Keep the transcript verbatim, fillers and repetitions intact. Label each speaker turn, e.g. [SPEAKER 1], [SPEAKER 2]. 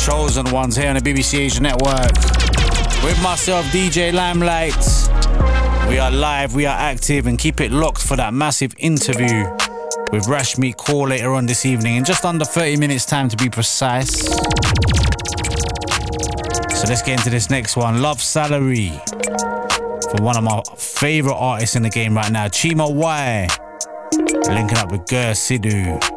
[SPEAKER 1] Chosen Ones here on the B B C Asia Network. With myself, D J Limelight. We are live, we are active, and keep it locked for that massive interview with Rashmeet Kaur later on this evening in just under thirty minutes time to be precise. So let's get into this next one. Love Salary from one of my favourite artists in the game right now, Chima Y, linking up with Gur Sidhu.